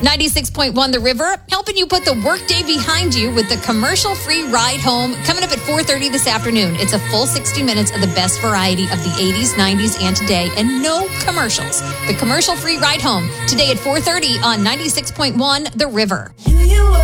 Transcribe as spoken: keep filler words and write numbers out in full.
ninety-six point one The River, helping you put the workday behind you with the commercial-free ride home coming up at four thirty this afternoon. It's a full sixty minutes of the best variety of the eighties, nineties, and today, and no commercials. The commercial-free ride home today at four thirty on ninety-six point one The River.